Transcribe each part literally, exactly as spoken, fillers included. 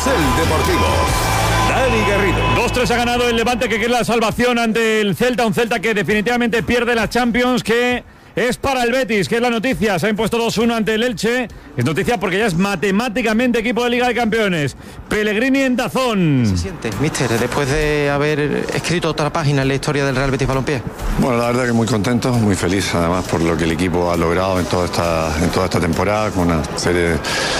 Carrusel Deportivo. Dani Garrido. dos tres ha ganado el Levante, que quiere la salvación ante el Celta, un Celta que definitivamente pierde la Champions, que es para el Betis, que es la noticia. Se ha impuesto dos uno ante el Elche. Es noticia porque ya es matemáticamente equipo de Liga de Campeones. Pellegrini en Dazón. ¿Qué se siente, míster, después de haber escrito otra página en la historia del Real Betis Balompié? Bueno, la verdad que muy contento, muy feliz además por lo que el equipo ha logrado en toda esta, en toda esta temporada, con una serie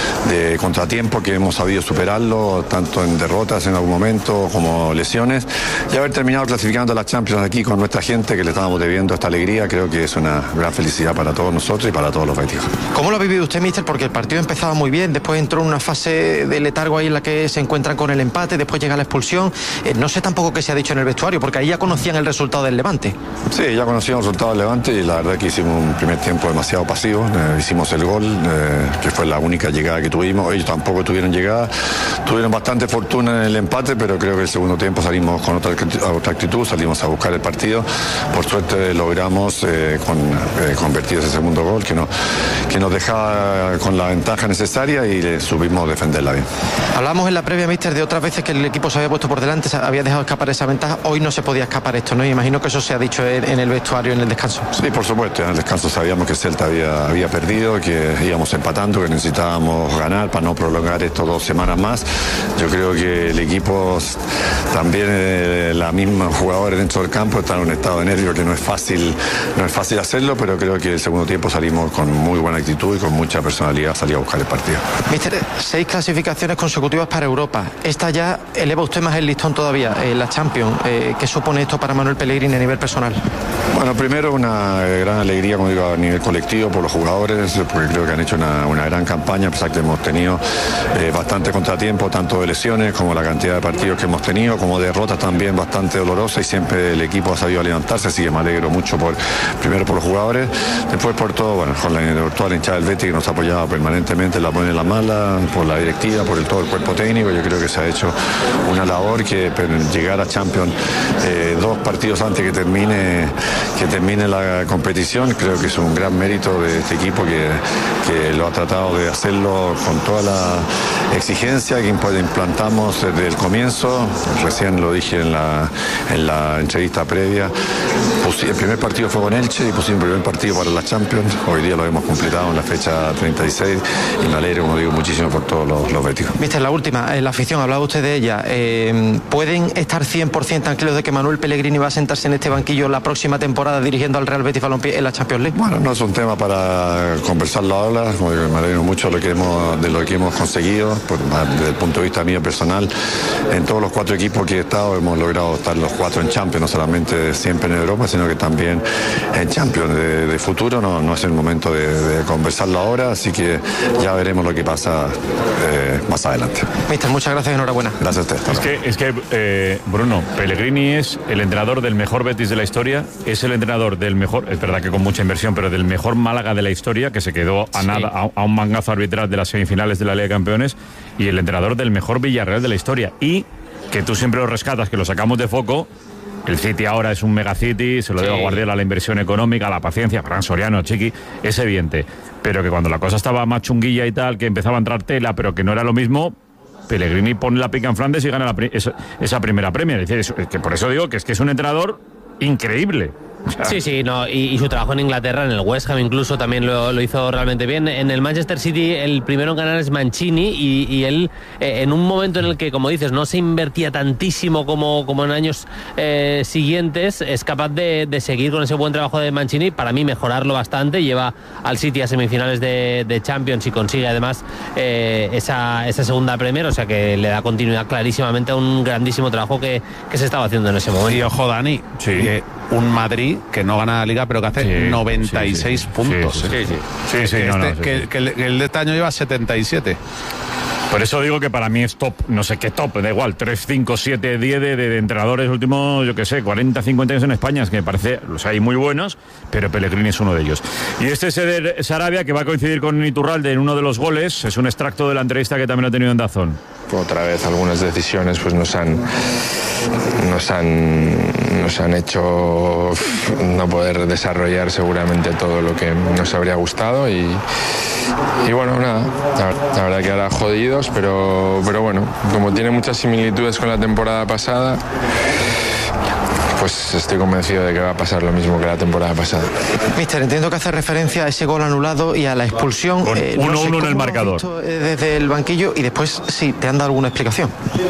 de contratiempos que hemos sabido superarlo, tanto en derrotas en algún momento como lesiones, y haber terminado clasificando a la Champions aquí con nuestra gente, que le estábamos debiendo esta alegría. Creo que es una gran felicidad para todos nosotros y para todos los betis. ¿Cómo lo ha vivido usted, míster? Porque el partido empezaba muy bien, después entró en una fase de letargo ahí en la que se encuentran con el empate, después llega la expulsión. Eh, no sé tampoco qué se ha dicho en el vestuario, porque ahí ya conocían el resultado del Levante. Sí, ya conocíamos el resultado del Levante y la verdad que hicimos un primer tiempo demasiado pasivo. Eh, hicimos el gol, eh, que fue la única llegada que tuvimos. Ellos tampoco tuvieron llegada, tuvieron bastante fortuna en el empate, pero creo que el segundo tiempo salimos con otra, otra actitud, salimos a buscar el partido. Por suerte logramos eh, con, eh, convertir ese segundo gol que, no, que nos dejaba con la ventaja necesaria y le supimos defenderla bien. Hablamos en la previa, míster, de otras veces que el equipo se había puesto por delante, se había dejado escapar esa ventaja. Hoy no se podía escapar esto, ¿no? Y imagino que eso se ha dicho en, en el vestuario, en el descanso. Sí, por supuesto. En el descanso sabíamos que Celta había, había perdido, que íbamos empatando, que necesitábamos ganar para no prolongar esto dos semanas más. Yo creo que el equipo, también eh, la misma jugadores dentro del campo, están en un estado de nervio que no es fácil, no es fácil hacerlo, pero creo que el segundo tiempo salimos con muy buena actitud y con mucha personalidad, salí a buscar el partido. Míster, seis clasificaciones consecutivas para Europa. Esta ya eleva usted más el listón todavía, eh, la Champions. Eh, ¿Qué supone esto para Manuel Pellegrini a nivel personal? Bueno, primero una gran alegría, como digo, a nivel colectivo por los jugadores, porque creo que han hecho una, una gran campaña, a pesar que hemos tenido eh, bastante contratiempo, tanto de lesiones como la cantidad de partidos que hemos tenido, como derrotas también bastante dolorosas, y siempre el equipo ha sabido levantarse, así que me alegro mucho por, primero por los jugadores, después por todo, bueno, con la, toda la hinchada del Betis que nos ha apoyado permanentemente, la buena y la mala, por la directiva, por el, todo el cuerpo técnico. Yo creo que se ha hecho una labor que llegar a Champions eh, dos partidos antes que termine que termine la competición, creo que es un gran mérito de este equipo que, que lo ha tratado de hacerlo con toda la exigencia que implantamos desde el comienzo. Recién lo dije en la, en la entrevista previa. El primer partido fue con Elche y pusimos el primer partido para la Champions. Hoy día lo hemos completado en la fecha treinta y seis y me alegro, como digo, muchísimo por todos los, los béticos. Mister, la última, la afición, hablaba usted de ella. Eh, ¿Pueden estar cien por ciento tranquilos de que Manuel Pellegrini va a sentarse en este banquillo la próxima temporada dirigiendo al Real Betis Balompié en la Champions League? Bueno, no es un tema para conversarlo ahora. Como digo, me alegro mucho de lo que hemos, de lo que hemos conseguido. Por, desde el punto de vista mío personal, en todos los cuatro equipos que he estado hemos logrado estar los cuatro en Champions, no solamente siempre en Europa, sino que también en Champions de, de futuro. No, no es el momento de, de conversarlo ahora, así que ya veremos lo que pasa eh, más adelante. Mister, muchas gracias y enhorabuena. Gracias a usted. Es que, es que eh, Bruno, Pellegrini es el entrenador del mejor Betis de la historia, es el entrenador del mejor, es verdad que con mucha inversión, pero del mejor Málaga de la historia, que se quedó a, sí. nada, a, a un mangazo arbitral de las semifinales de la Liga de Campeones, y el entrenador del mejor Villarreal de la historia. Y que tú siempre lo rescatas, que lo sacamos de foco. El City ahora es un megacity, se lo sí. debo a Guardiola, la inversión económica, la paciencia, Fran Soriano, Chiqui, es evidente. Pero que cuando la cosa estaba más chunguilla y tal, que empezaba a entrar tela, pero que no era lo mismo, Pellegrini pone la pica en Flandes y gana la, esa, esa primera Premier. Es decir, es, que por eso digo que es que es un entrenador increíble. Sí, sí, no, y, y su trabajo en Inglaterra, en el West Ham incluso, también lo, lo hizo realmente bien. En el Manchester City el primero en ganar es Mancini y, y él, eh, en un momento en el que, como dices, no se invertía tantísimo como, como en años eh, siguientes, es capaz de, de seguir con ese buen trabajo de Mancini, para mí mejorarlo bastante, lleva al City a semifinales de, de Champions y consigue además eh, esa, esa segunda Premier, o sea que le da continuidad clarísimamente a un grandísimo trabajo que, que se estaba haciendo en ese momento. Y ojo, Dani, sí. que un Madrid que no gana la Liga pero que hace sí, noventa y seis sí, sí. puntos. Sí, sí, ¿eh? sí. sí, sí, este, no, no, sí, que, sí. Que, el, que el de este año lleva setenta y siete. Por eso digo que para mí es top, no sé qué top, da igual, tres, cinco, siete, diez de, de, de entrenadores últimos, yo qué sé, cuarenta, cincuenta años en España, es que me parece, los hay muy buenos, pero Pellegrini es uno de ellos. Y este es Eder Sarabia, que va a coincidir con Iturralde en uno de los goles, es un extracto de la entrevista que también ha tenido en Dazón. Otra vez algunas decisiones pues nos han nos han nos han hecho no poder desarrollar seguramente todo lo que nos habría gustado y, y bueno, nada, la, la verdad que ahora jodidos, pero, pero bueno, como tiene muchas similitudes con la temporada pasada, pues estoy convencido de que va a pasar lo mismo que la temporada pasada. Mister, entiendo que hace referencia a ese gol anulado y a la expulsión. uno uno eh, no sé, en el marcador. Visto, eh, desde el banquillo y después, sí, ¿te han dado alguna explicación?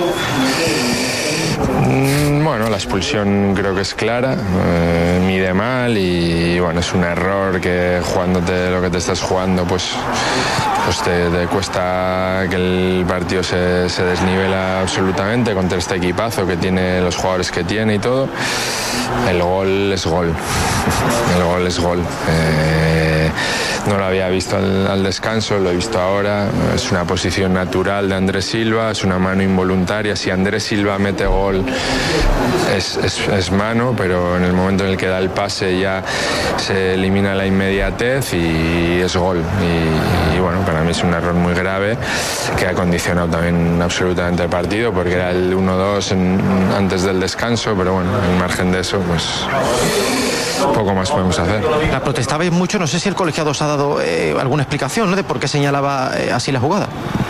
Bueno, la expulsión creo que es clara, eh, mide mal y bueno, es un error que jugándote lo que te estás jugando, pues, pues te, te cuesta que el partido se, se desnivela absolutamente contra este equipazo que tiene, los jugadores que tiene y todo. El gol es gol, el gol es gol. Eh, no lo había visto al, al descanso, lo he visto ahora. Es una posición natural de Andrés Silva, es una mano involuntaria. Si Andrés Silva mete gol es, es, es mano, pero en el momento en el que da el pase ya se elimina la inmediatez y es gol. Y, y bueno, para mí es un error muy grave que ha condicionado también absolutamente el partido, porque era el uno dos antes del descanso, pero bueno, en margen de eso, pues poco más podemos hacer. La protestabais mucho, no sé si el colegiado os ha dado eh, alguna explicación, ¿no?, de por qué señalaba eh, así la jugada.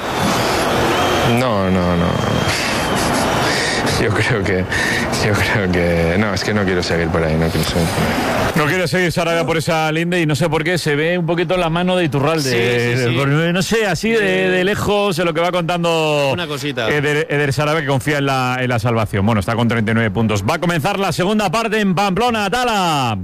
No, no, no. Yo creo que, yo creo que, no, es que no quiero seguir por ahí, no quiero seguir por ahí. No quiero seguir Sarabia por esa linde y no sé por qué se ve un poquito la mano de Iturralde. Sí, sí, sí. No sé, así de, de lejos lo que va contando una cosita. Eder, Eder Sarabia, que confía en la, en la salvación. Bueno, está con treinta y nueve puntos. Va a comenzar la segunda parte en Pamplona, Tala.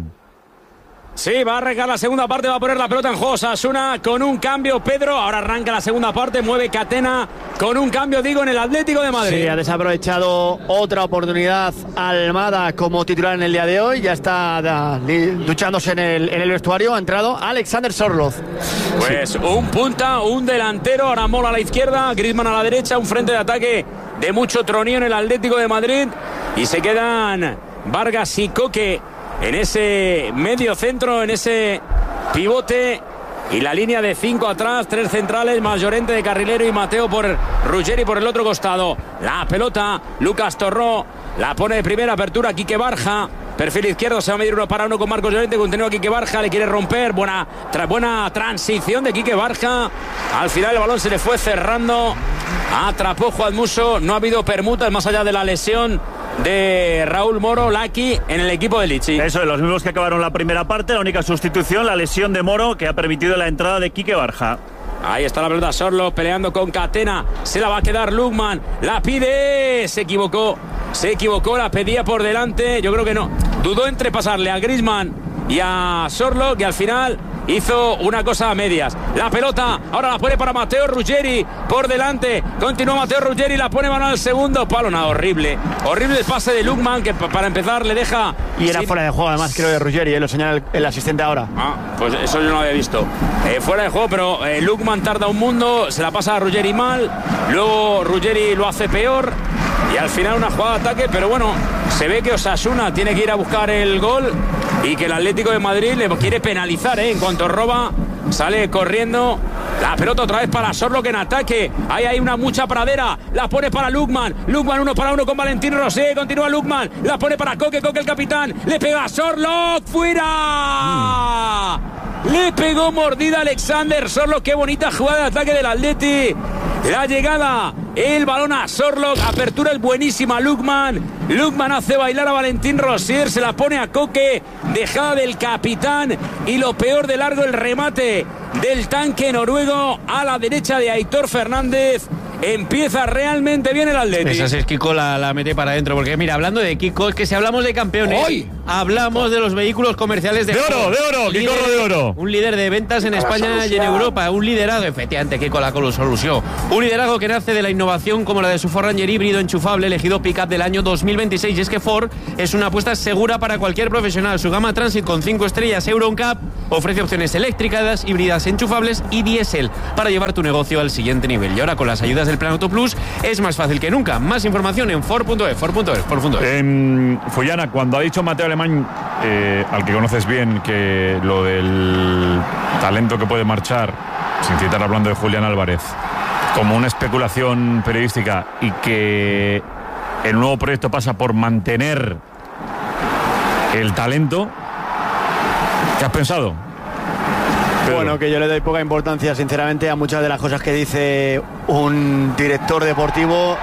Sí, va a arrancar la segunda parte, va a poner la pelota en juego Osasuna con un cambio, Pedro. Ahora arranca la segunda parte, mueve Catena con un cambio, digo, en el Atlético de Madrid. Sí, ha desaprovechado otra oportunidad Almada como titular en el día de hoy. Ya está da, duchándose en el, en el vestuario. Ha entrado Alexander Sorloz. Pues sí, un punta, un delantero. Ahora Mola a la izquierda, Griezmann a la derecha. Un frente de ataque de mucho troneo en el Atlético de Madrid. Y se quedan Vargas y Coque en ese medio centro, en ese pivote, y la línea de cinco atrás, tres centrales, más Llorente de carrilero y Mateo por Ruggeri por el otro costado. La pelota, Lucas Torró, la pone de primera apertura Quique Barja, perfil izquierdo, se va a medir uno para uno con Marcos Llorente, continúa Quique Barja, le quiere romper, buena, tra, buena transición de Quique Barja, al final el balón se le fue cerrando, atrapó Juan Musso, no ha habido permutas más allá de la lesión de Raúl Moro, Laki, en el equipo de Lichi. Eso, de los mismos que acabaron la primera parte, la única sustitución, la lesión de Moro, que ha permitido la entrada de Quique Barja. Ahí está la pelota, Sorlo peleando con Catena, se la va a quedar Lukman, la pide, se equivocó, se equivocó, la pedía por delante, yo creo que no, dudó entre pasarle a Griezmann y a Sorlo, que al final hizo una cosa a medias. La pelota ahora la pone para Mateo Ruggeri por delante, continúa Mateo Ruggeri, la pone mano al segundo palo. Nada, horrible, horrible el pase de Lukman, que para empezar le deja. Y era sin... fuera de juego además, creo, de Ruggeri, ¿eh? Lo señala el, el asistente ahora. Ah, pues eso yo no lo había visto. Eh, fuera de juego, pero eh, Lukman tarda un mundo, se la pasa a Ruggeri mal, luego Ruggeri lo hace peor y al final una jugada de ataque, pero bueno, se ve que Osasuna tiene que ir a buscar el gol y que el Atlético de Madrid le quiere penalizar, ¿eh? En cuanto roba, sale corriendo. La pelota otra vez para Sorlo, que en ataque. Ahí hay una mucha pradera. La pone para Lukman. Lukman uno para uno con Valentín Rosé. Continúa Lukman. La pone para Coque. Coque el capitán. Le pega a Sorlo. ¡Fuera! Mm. Le pegó mordida Alexander Sorlo. Qué bonita jugada de ataque del Atleti. La llegada, el balón a Sorlock, apertura el buenísima Lukman. Lukman hace bailar a Valentín Rosier, se la pone a Coque, dejada del capitán y lo peor de largo, el remate del tanque noruego a la derecha de Aitor Fernández. Empieza realmente bien el Atleti. Esa es Kiko, la, la mete para adentro. Porque mira, hablando de Kiko, es que si hablamos de campeones, ¡hoy! Hablamos de los vehículos comerciales de, de oro, de oro, líder, Kiko de oro. Un líder de ventas en España y en Europa. Un liderazgo, efectivamente, Kiko la solución. Un liderazgo que nace de la innovación como la de su Ford Ranger híbrido enchufable, elegido pick-up del año dos mil veintiséis. Y es que Ford es una apuesta segura para cualquier profesional. Su gama Transit con cinco estrellas Euro N C A P ofrece opciones eléctricas, híbridas, enchufables y diésel para llevar tu negocio al siguiente nivel. Y ahora con las ayudas del Plan Auto Plus es más fácil que nunca. Más información en Ford punto es, Ford punto es, Ford punto es. Eh, Fullana, cuando ha dicho Mateo Alemán, eh, al que conoces bien, que lo del talento que puede marchar, sin citar hablando de Julián Álvarez, como una especulación periodística, y que el nuevo proyecto pasa por mantener el talento. ¿Qué has pensado? Pedro. Bueno, que yo le doy poca importancia, sinceramente, a muchas de las cosas que dice un director deportivo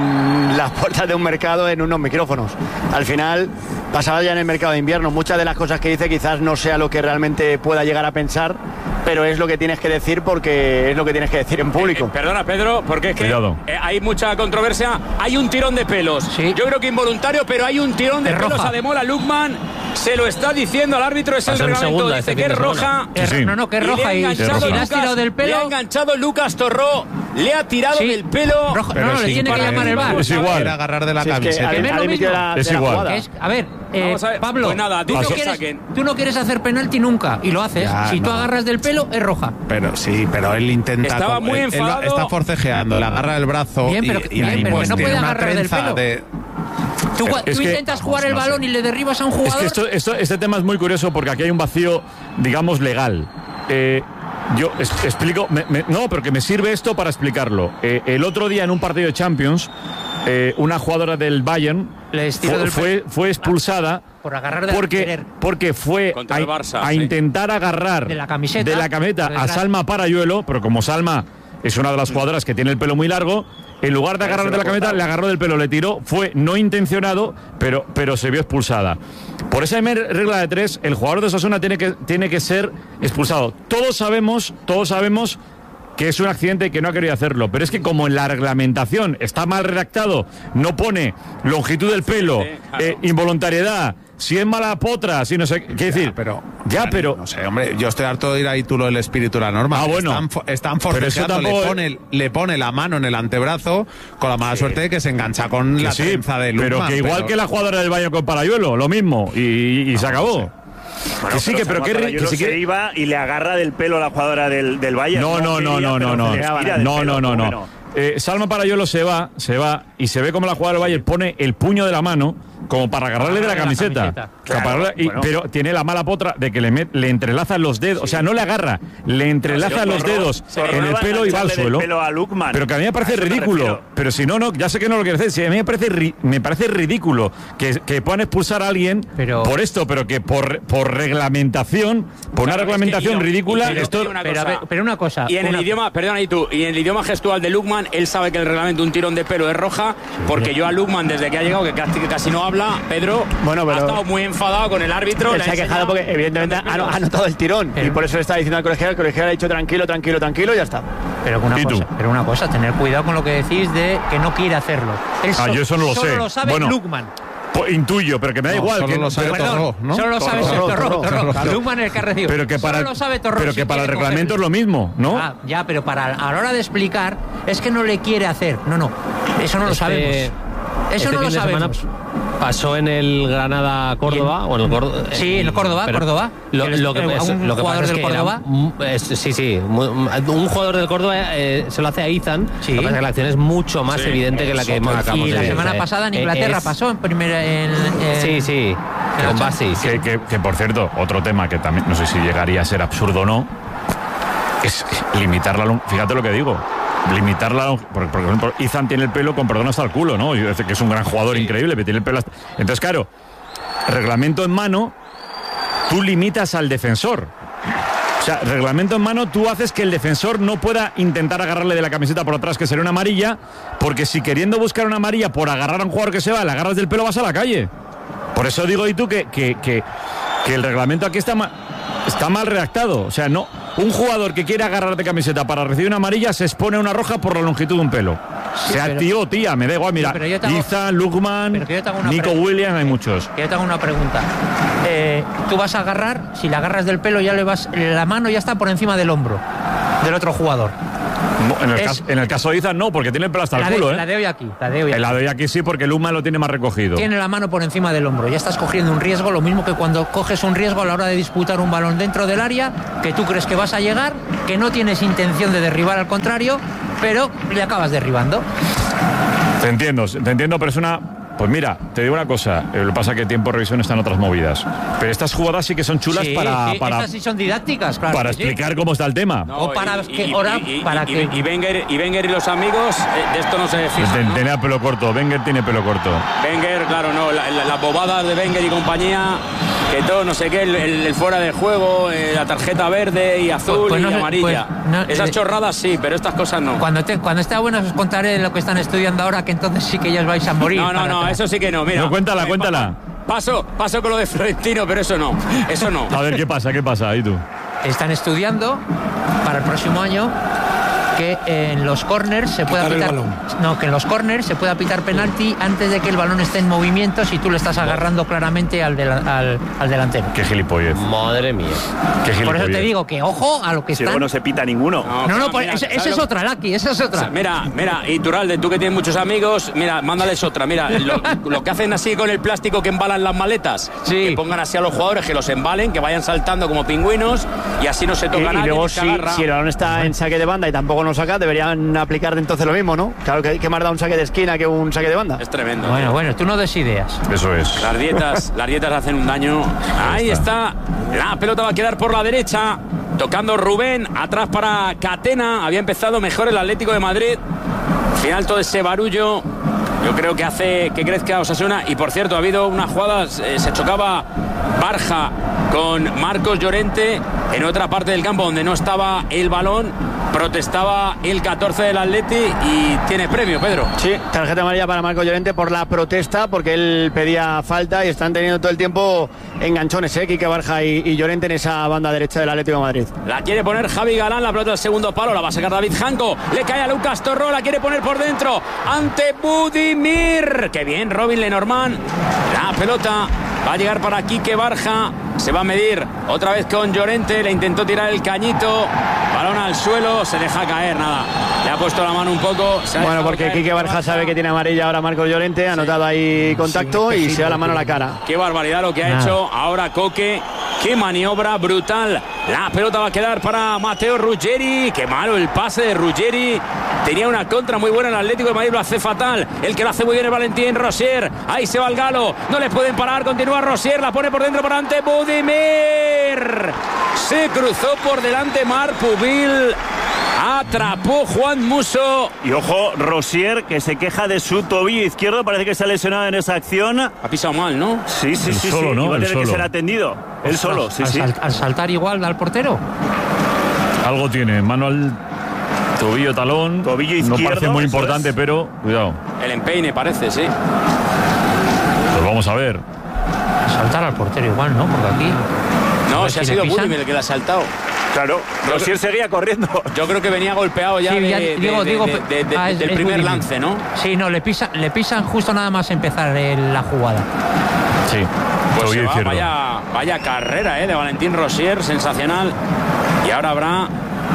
en las puertas de un mercado en unos micrófonos. Al final, pasado ya en el mercado de invierno, muchas de las cosas que dice quizás no sea lo que realmente pueda llegar a pensar, pero es lo que tienes que decir porque es lo que tienes que decir en público. Eh, eh, perdona, Pedro, porque es que eh, hay mucha controversia. Hay un tirón de pelos. Sí. Yo creo que involuntario, pero hay un tirón de, de pelos a Ademola Lookman. Se lo está diciendo al árbitro, es el reglamento, segunda, dice que es roja. Es, sí. No, no, que es roja. Y, y si le has tirado del pelo... Le ha enganchado Lucas Torró, le ha tirado sí. del pelo... Roja, no, no, le tiene que llamar el V A R. Es igual. Era agarrar de la sí, camiseta. Es, que, a, a de la, es de igual. Es, a ver, eh, a ver, Pablo, pues nada, tú, no quieres, tú no quieres hacer penalti nunca, y lo haces. Ya, si no. tú agarras del pelo, es roja. Pero sí, pero él intenta... Estaba muy él, enfadado. Él está forcejeando, le agarra el brazo bien, pero, y, y bien, pero pues que no puede agarrar del pelo. De... Tú, tú que, intentas jugar el balón no sé. y le derribas a un jugador. Es que esto, esto, este tema es muy curioso porque aquí hay un vacío, digamos, legal. Eh, yo es, explico, me, me, no, pero que me sirve esto para explicarlo. Eh, el otro día en un partido de Champions, eh, una jugadora del Bayern le fue, del fue, fue expulsada por agarrar de porque, porque fue a, Barça, a sí. intentar agarrar de la camiseta, de la camiseta a Salma Parayuelo, pero como Salma es una de las jugadoras que tiene el pelo muy largo, en lugar de agarrar de la camiseta, le agarró del pelo, le tiró, fue no intencionado, pero, pero se vio expulsada. Por esa regla de tres, el jugador de Osasuna tiene que, tiene que ser expulsado. Todos sabemos, todos sabemos que es un accidente y que no ha querido hacerlo, pero es que como en la reglamentación está mal redactado, no pone longitud del pelo, sí, claro. eh, involuntariedad, si es mala potra, si no sé qué decir. Ya, pero, ya, pero no sé, hombre, yo estoy harto de ir ahí tú lo del espíritu de la norma. Ah, bueno. Están, están forcejeando, tampoco... le, pone, le pone la mano en el antebrazo con la mala sí. suerte de que se engancha con que la sí, trenza de Luma. Pero que igual pero... que la jugadora del Bayern con Parayuelo, lo mismo, y, y no, se acabó. No sé. Bueno, que sí, que pero que, que sí que iba y le agarra del pelo a la jugadora del, del Bayern. No, no, no, no, no, no. No, no, no, no. Eh, Salma Parayuelo se va, se va y se ve como la jugadora del Bayern pone el puño de la mano como para agarrarle de la camiseta. La camiseta. Claro, para agarrarle, y, bueno. Pero tiene la mala potra de que le, met, le entrelaza los dedos, sí. o sea, no le agarra, le entrelaza los torró, dedos en el pelo y va al suelo. A pero que a mí me parece ridículo. Pero si no, no, ya sé que no lo quiere hacer. Si a mí me parece, ri, me parece ridículo que, que puedan expulsar a alguien pero... por esto, pero que por, por reglamentación, por claro, una reglamentación es que, ridícula, y, y, esto. Una pero, ver, pero una cosa. Y en una... el idioma, perdona, y tú, y en el idioma gestual de Lookman, él sabe que el reglamento un tirón de pelo es roja, porque yo a Lookman, desde que ha llegado, que casi, que casi no habla, Pedro. Bueno, pero ha estado muy enfadado con el árbitro. Él se ha quejado porque evidentemente ha, ha notado el tirón pero, y por eso le está diciendo al colegial, el colegial ha dicho tranquilo, tranquilo, tranquilo y ya está. Pero una cosa, pero una cosa, tener cuidado con lo que decís de que no quiere hacerlo. Él ah, so, yo eso no lo solo sé. Solo lo sabe bueno, Lookman. Pues intuyo, pero que me da no, igual. Solo que lo sabe Torró, ¿no? Solo lo sabe Torró, Torró, Torró, Torró. Torró. Lookman el que ha recibido. Pero que para, solo lo sabe Torró. Pero si que para el reglamento coger... es lo mismo, ¿no? Ah, ya, pero para a la hora de explicar es que no le quiere hacer. No, no, eso no lo este... sabemos. Eso este no lo sabemos. Pasó en el Granada-Córdoba o en el Córdoba. Sí, en el Córdoba, Córdoba. Lo, lo que, es, un lo que jugador pasa del es que Córdoba. Era, es, sí, sí. Un jugador del Córdoba eh, se lo hace a Izan. Sí. Lo que pasa es que la acción es mucho más sí. evidente que la que acabamos Y la semana de, pasada en Inglaterra es, pasó en primera. En, en, sí, sí. Con Basi. Sí. Que, que, que por cierto, otro tema que también no sé si llegaría a ser absurdo o no es limitar la. Fíjate lo que digo. Limitarla, por, por ejemplo, Izan tiene el pelo con perdón hasta el culo, ¿no? Yo, que es un gran jugador sí. increíble, pero tiene el pelo hasta... Entonces, claro, reglamento en mano, tú limitas al defensor. O sea, reglamento en mano, tú haces que el defensor no pueda intentar agarrarle de la camiseta por atrás, que sería una amarilla, porque si queriendo buscar una amarilla por agarrar a un jugador que se va, le agarras del pelo, vas a la calle. Por eso digo, y tú, que, que, que, que el reglamento aquí está mal, está mal redactado. O sea, no... Un jugador que quiere agarrar de camiseta para recibir una amarilla se expone a una roja por la longitud de un pelo. Sí, sea pero, tío o tía, me da igual. Mira, sí, Izan, Lookman, Nico Williams, hay muchos. Yo te hago una pregunta. Eh, tú vas a agarrar, si la agarras del pelo, ya le vas, la mano ya está por encima del hombro del otro jugador. No, en, el es, caso, en el caso de Izan no, porque tiene el pelo hasta el culo, de, ¿eh? La de hoy aquí, la de hoy aquí. La de hoy aquí sí, porque Lookman lo tiene más recogido. Tiene la mano por encima del hombro, ya estás cogiendo un riesgo, lo mismo que cuando coges un riesgo a la hora de disputar un balón dentro del área, que tú crees que vas a llegar, que no tienes intención de derribar al contrario, pero le acabas derribando. Te entiendo, te entiendo, pero es una Pues mira, te digo una cosa, lo que pasa es que tiempo de revisión están otras movidas. Pero estas jugadas sí que son chulas Sí, para, sí, para, estas sí son didácticas, claro. para que sí. explicar cómo está el tema. No, O para y, que- y- ahora, y- y- para y- que- y Wenger, y Wenger y los amigos, eh, de esto no se fijan, Ten- ¿no? Tenía pelo corto, Wenger tiene pelo corto. Wenger, claro, no, la- la- las bobadas de Wenger y compañía, que todo, no sé qué, el, el- el fuera de juego, eh, la tarjeta verde y azul Pues- pues y no sé, amarilla. pues no, Esas eh, chorradas sí, pero estas cosas no. Cuando, te, cuando esté bueno os contaré lo que están estudiando ahora, que entonces sí que ellos vais a morir. No, no, para no, atrás. eso sí que no, mira. No, cuéntala, Eh, cuéntala. pa- Paso, paso con lo de Florentino, pero eso no, eso no. A ver, ¿qué pasa? ¿Qué pasa? ¿Y tú? Están estudiando para el próximo año que en los corners se pueda Quitar el pitar balón. no que en los corners se pueda pitar penalti antes de que el balón esté en movimiento si tú le estás agarrando claramente al, dela- al, al delantero. Qué gilipollez. Madre mía. Qué Por eso gilipollez. te digo que ojo a lo que Si están. luego no se pita ninguno. no, no, mira, pues mira, esa, ¿sabes esa es lo- otra, Laki, esa es otra. Mira, mira, Iturralde, tú que tienes muchos amigos, mira, mándales otra. Mira, lo, lo que hacen así con el plástico que embalan las maletas, Sí. que pongan así a los jugadores, que los embalen, que vayan saltando como pingüinos y así no se Y, toca y nadie. luego ni se si, agarra. si el balón está en saque de banda y tampoco lo saca, deberían aplicar de entonces lo mismo, ¿no? Claro que, que más da un saque de esquina que un saque de banda. Es tremendo. Bueno, bueno, tú no des ideas. Eso es. Las dietas, las dietas hacen un daño. Ahí está. La pelota va a quedar por la derecha. Tocando Rubén. Atrás para Catena. Había empezado mejor el Atlético de Madrid. Al final todo ese barullo, yo creo que hace que crezca Osasuna. Y por cierto, ha habido unas jugadas. Eh, se chocaba Barja con Marcos Llorente en otra parte del campo donde no estaba el balón. Protestaba el catorce del Atleti y tiene premio, Pedro. Sí, tarjeta amarilla para Marco Llorente por la protesta, porque él pedía falta y están teniendo todo el tiempo enganchones, ¿eh? Quique Barja y, y Llorente en esa banda derecha del Atlético de Madrid. La quiere poner Javi Galán, la pelota del segundo palo, la va a sacar David Janko, le cae a Lucas Torró, la quiere poner por dentro, ante Budimir. Qué bien, Robin Lenormand. La pelota va a llegar para Quique Barja, se va a medir otra vez con Llorente, le intentó tirar el cañito, balón al suelo, se deja caer, nada. Le ha puesto la mano un poco. Se ha Bueno, dejado porque caer Quique Barja sabe que tiene amarilla ahora Marcos Llorente, ha notado ahí contacto y se da la mano a la cara. Qué barbaridad lo que ha Nada. hecho ahora Coque. Qué maniobra brutal. La pelota va a quedar para Matteo Ruggeri. Qué malo el pase de Ruggeri. Tenía una contra muy buena el Atlético de Madrid, lo hace fatal. El que lo hace muy bien es Valentín Rosier. Ahí se va el galo. No le pueden parar. Continúa Rosier. La pone por dentro para ante Budimir. Se cruzó por delante Marc Pubil. Atrapó Juan Musso. Y ojo, Rosier, que se queja de su tobillo izquierdo, parece que se ha lesionado en esa acción. Ha pisado mal, ¿no? Sí, sí, El sí, solo, sí. ¿no? Y va a El tener que solo. ser atendido. Él solo, sí, al, sí. sal- al saltar igual al portero. Algo tiene, mano al tobillo, talón. Tobillo No izquierdo, parece muy eso importante, es. pero cuidado. El empeine parece, sí. Pues vamos a ver. Saltar al portero igual, ¿no? Porque aquí. No, ver se ha si le sido pisan. Budimir el que la ha saltado. Claro, Rosier seguía corriendo. Yo creo que venía golpeado ya, Sí, de, ya de- digo, de- digo, de- de- de- ah, es- del es primer Budimir. lance, ¿no? Sí, no, le pisan, le pisan justo nada más empezar el- la jugada. Sí. Pues se Tobillo va, izquierdo. vaya, vaya carrera eh, de Valentín Rosier, sensacional. Y ahora habrá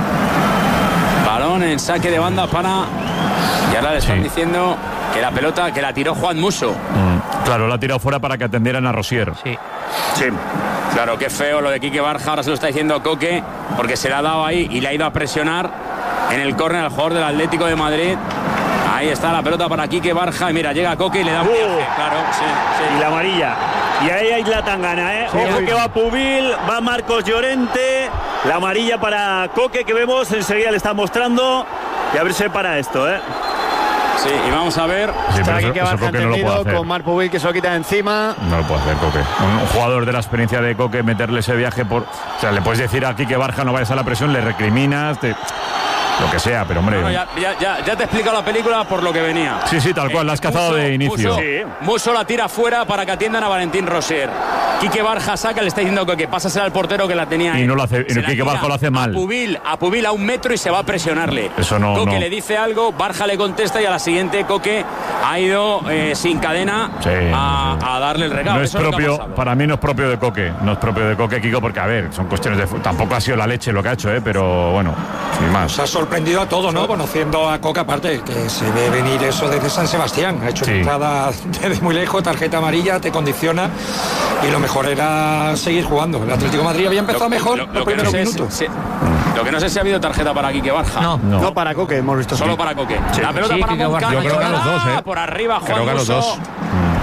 balón en saque de banda para... Y ahora le están Sí. diciendo que la pelota, que la tiró Juan Musso. Mm, Claro, la ha tirado fuera para que atendieran a Rosier. Sí. Sí. Claro, qué feo lo de Quique Barja, ahora se lo está diciendo Coque, porque se le ha dado ahí y le ha ido a presionar en el córner al jugador del Atlético de Madrid. Ahí está la pelota para Quique Barja y mira, llega Coque y le da un Uh. viaje, claro, sí, sí. Y la amarilla. Y ahí hay la tangana, ¿eh? Sí, Ojo sí. que va Pubil, va Marcos Llorente. La amarilla para Coque que vemos, enseguida le está mostrando. Y a ver si para esto, ¿eh? Sí, y vamos a ver. Sí, pero Está eso- Quique eso Barja Coque no lo puede entendido hacer. con Marc Pubil que se lo quita de encima. No lo puede hacer Coque. Un, un jugador de la experiencia de Coque, meterle ese viaje por... O sea, le puedes decir a Quique Barja no vayas a la presión, le recriminas, te- lo que sea, pero hombre... No, no, ya, ya, ya, ya te he explicado la película por lo que venía. Sí, sí, tal cual, la has cazado Musso- de inicio. Musso, Sí. Musso la tira fuera para que atiendan a Valentín Rosier. Quique Barja saca, le está diciendo que, que pásasela al portero que la tenía ahí. Y no lo hace- y Se la Quique tira Barja lo hace mal. A Pubil, a Pubil a un metro y se va a presionarle. Eso no- Coque no. le dice algo, Barja le contesta y a la siguiente Coque ha ido eh, sin cadena Sí, a, no sé. a darle el regalo. No es Eso lo que ha propio, pasado. para mí no es propio de Coque, no es propio de Coque, Kiko, porque a ver, son cuestiones de... fu- Tampoco ha sido la leche lo que ha hecho, ¿eh? Pero bueno, sin más. Se ha sorprendido a todos, ¿no? Conociendo a Coca, aparte, que se ve venir eso desde San Sebastián. Ha hecho Sí. una entrada desde muy lejos, tarjeta amarilla, te condiciona. Y lo mejor era seguir jugando. El Atlético de Madrid había empezado Lo- mejor lo- los lo que no primeros sé es- minutos. si- lo que no sé es si ha habido tarjeta para Quique Barja. No. No. No para Coque, hemos visto. Solo sí. para Coque. La pelota Sí, para Quique Barja. Moncada. Yo creo que a los dos, ¿eh? Por arriba Juan Creo que a los Musso. dos.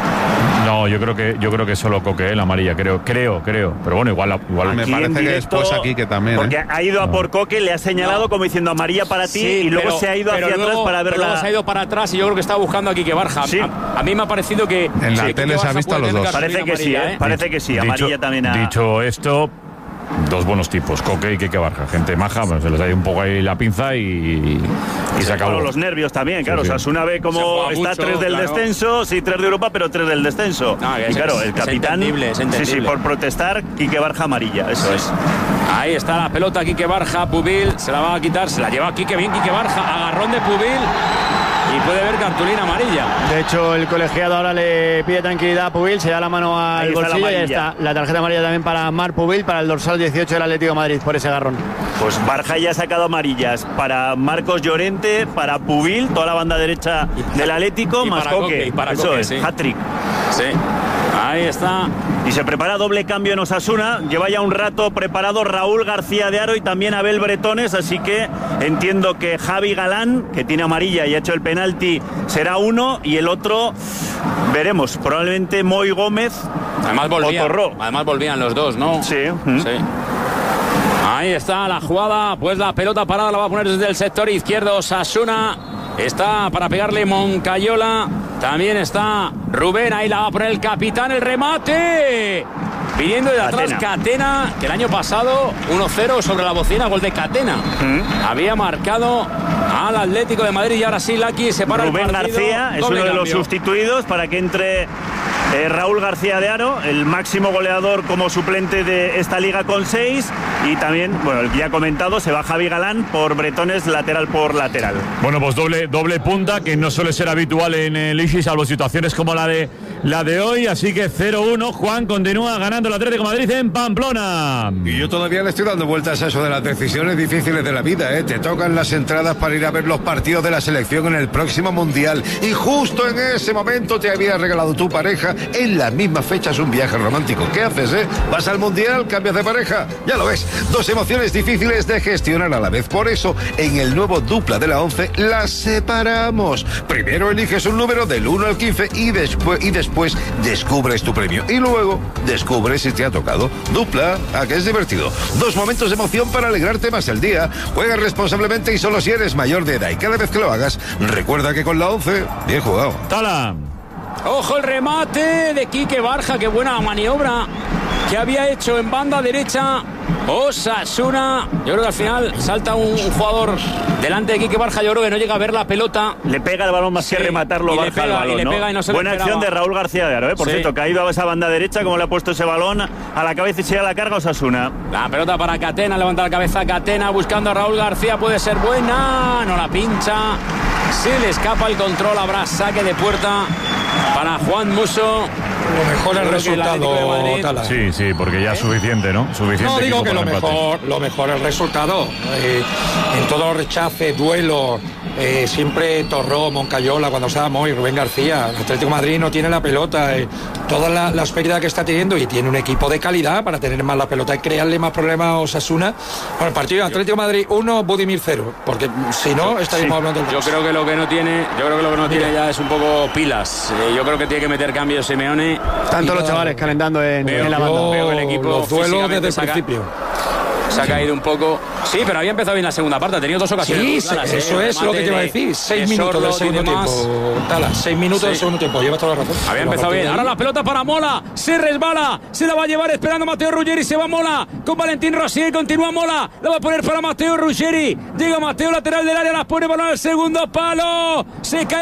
No, yo creo que yo creo que solo Coque, ¿eh? La amarilla, creo, creo, creo. Pero bueno, igual, igual me parece que después aquí que también. Porque ¿eh? ha ido a por Coque, le ha señalado como diciendo amarilla para ti, Sí, y luego pero, se ha ido hacia luego, atrás para pero verla. luego se ha ido para atrás y yo creo que estaba buscando aquí que Barja. Sí. A, a mí me ha parecido que en la sí, tele que se ha Barja visto a puede los tener dos. Parece que sí, amarilla, ¿eh? Parece que sí, amarilla dicho, también ha... Dicho esto, dos buenos tipos, Coque y Keke Barja, gente maja, bueno, se les ha ido un poco ahí la pinza y, y se acabó. Bueno, los nervios también, claro. Sí, sí. Osasuna ve Se como juega está mucho, tres del claro. descenso, sí, tres de Europa, pero tres del descenso. No, y es- claro, es- el es capitán, entendible, es sí, sí, entendible. por protestar, Quique Barja amarilla, eso es. Ahí está la pelota, Quique Barja, Pubil, se la va a quitar, se la lleva Quique, bien Quique Barja, agarrón de Pubil y puede haber cartulina amarilla. De hecho, el colegiado ahora le pide tranquilidad a Pubil, se da la mano al Ahí está la bolsillo y ahí amarilla. está la tarjeta amarilla también para Marc Pubil, para el dorsal dieciocho del Atlético de Madrid, por ese agarrón. Pues Barja ya ha sacado amarillas para Marcos Llorente, para Pubil, toda la banda derecha del Atlético, y más para Coque, Coque. y para Eso Coque, es, sí. hat-trick. Sí, ahí está. Y se prepara doble cambio en Osasuna. Lleva ya un rato preparado Raúl García de Haro y también Abel Bretones. Así que entiendo que Javi Galán, que tiene amarilla y ha hecho el penalti, será uno. Y el otro, veremos, probablemente Moy Gómez. Además volvían, o Torró. además volvían los dos, ¿no? Sí. Sí. Ahí está la jugada, pues la pelota parada la va a poner desde el sector izquierdo Osasuna. Está para pegarle Moncayola. También está Rubén, ahí la va a poner el capitán, el remate. Viniendo de atrás Catena. Catena, que el año pasado uno cero sobre la bocina, gol de Catena. ¿Mm? Había marcado al Atlético de Madrid y ahora sí Laki se para Rubén el partido. García es Doble uno de los cambio. sustituidos para que entre eh, Raúl García de Haro, el máximo goleador como suplente de esta liga con seis. Y también, bueno, el que ya ha comentado, se va Javi Galán por Bretones, lateral por lateral. Bueno, pues doble, doble punta, que no suele ser habitual en el Ixi, salvo situaciones como la de la de hoy. Así que cero uno, Juan continúa ganando el Atlético de Madrid en Pamplona. Y yo todavía le estoy dando vueltas a eso de las decisiones difíciles de la vida, ¿eh? Te tocan las entradas para ir a ver los partidos de la selección en el próximo Mundial. Y justo en ese momento te había regalado tu pareja en las mismas fechas un viaje romántico. ¿Qué haces, eh? ¿Vas al Mundial? ¿Cambias de pareja? Ya lo ves. Dos emociones difíciles de gestionar a la vez. Por eso, en el nuevo Dupla de la once, las separamos. Primero eliges un número del uno al quince y después, y después descubres tu premio. Y luego descubres si te ha tocado. Dupla, ¿a qué es divertido? Dos momentos de emoción para alegrarte más el día. Juega responsablemente y solo si eres mayor de edad. Y cada vez que lo hagas, recuerda que con la once, bien jugado. Tala. Ojo el remate de Quique Barja, qué buena maniobra que había hecho en banda derecha Osasuna. Yo creo que al final salta un, un jugador delante de Quique Barja, yo creo que no llega a ver la pelota. Le pega el balón más Sí, que rematarlo, y le Barja pega, al balón, y le ¿no? pega y no se lo Buena esperaba. acción de Raúl García de Haro, ¿eh? Por Sí. cierto, que ha ido a esa banda derecha, como le ha puesto ese balón a la cabeza y se la carga Osasuna. La pelota para Catena, levanta la cabeza Catena buscando a Raúl García, puede ser buena, no la pincha. Se le escapa el control, habrá saque de puerta para Juan Musso. Lo mejor el Yo creo que el Atlético de resultado, Madrid- Tala. Sí, sí, porque ya es suficiente, ¿no? Suficiente. No, digo equipo que lo para el empate. mejor, lo mejor el resultado. Eh, en todos los rechaces, duelos, eh, siempre Torró, Moncayola, cuando estaba Moy, Rubén García. El Atlético de Madrid no tiene la pelota. Eh, todas la- las pérdidas que está teniendo y tiene un equipo de calidad para tener más la pelota y crearle más problemas a Osasuna. Bueno, el partido de Atlético de Madrid uno, Budimir cero. Porque si no, estaríamos hablando del Yo creo que lo que no tiene, yo creo que lo que no tiene ya es un poco pilas. Eh, yo creo que tiene que meter cambios Simeone. Tanto los chavales calentando en, Veo, en la yo- banda. veo que el equipo los duelos físicamente desde el se ha ca- principio. Se ha caído un poco. Sí, pero había empezado bien la segunda parte. Ha tenido dos ocasiones. Sí, muy claras, eso ¿eh? es lo que te iba a Remate decir. de- Seis de minutos del Sorloth y segundo demás. tiempo. Tala, seis minutos del Sí. segundo tiempo. Llevas toda la razón. Había Pero empezado a partir bien. de Ahora ahí- la pelota para Mola. Se resbala. Se la va a llevar esperando Mateo Ruggeri. Se va Mola con Valentín Rosier. Continúa Mola. La va a poner para Mateo Ruggeri. Llega Mateo, lateral del área. La pone balón al segundo palo. Se cae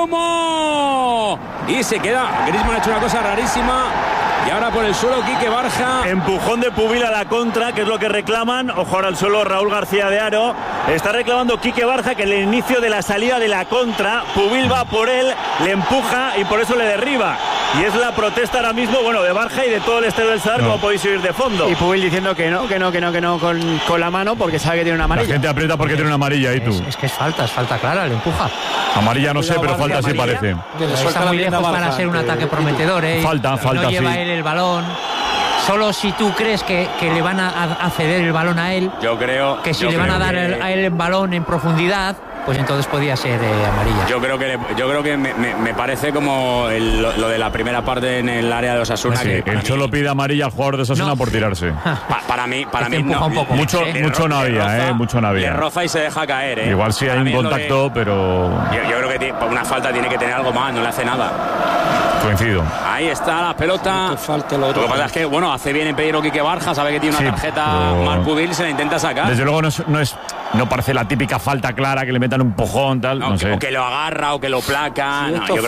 Boyomo. Y se queda. Griezmann ha hecho una cosa rarísima. Y ahora por el suelo Quique Barja. Empujón de Pubil a la contra, que es lo que reclaman. Ojo ahora al suelo Raúl García de Haro. Está reclamando Quique Barja que el inicio de la salida de la contra, Pubil va por él, le empuja y por eso le derriba. Y es la protesta ahora mismo, bueno, de Barja y de todo el estadio del Sadar, No. como podéis oír de fondo. Y Pubil diciendo que no, que no, que no, que no con, con la mano porque sabe que tiene una La amarilla. gente aprieta porque tiene una amarilla ahí tú. Es, es que es falta, es falta clara, le empuja. Amarilla no sé, pero falta sí parece. Que le Pero suelta está la muy pierna lejos Barja, para ser un que- ataque prometedor, ¿eh? Falta, Y falta, no lleva sí. él el balón. Solo si tú crees que, que le van a, a ceder el balón a él, Yo creo. que si yo le van a creo dar que- el- a él el balón en profundidad, pues entonces podía ser eh, amarilla. Yo creo que yo creo que me, me, me parece como el, lo, lo de la primera parte en el área de Osasuna. Sí, que el Cholo pide amarilla al jugador de Osasuna no. por tirarse. Pa, para mí, para mí no, un poco mucho, más, ¿eh? mucho no había, roza, eh, mucho no había. Le roza y se deja caer, eh. Igual sí hay un contacto, de, pero yo, yo creo que tiene, una falta tiene que tener algo más, no le hace nada. Coincido. Ahí está la pelota. Falta lo, lo que pasa es que, bueno, hace bien en pedir Quique Barja, sabe que tiene una sí, tarjeta pero... Marc Pubil y se la intenta sacar. Desde luego no es, no es, no parece la típica falta clara que le metan un empujón, tal. No, no que, sé. O que lo agarra o que lo placa. Sí, no, yo creo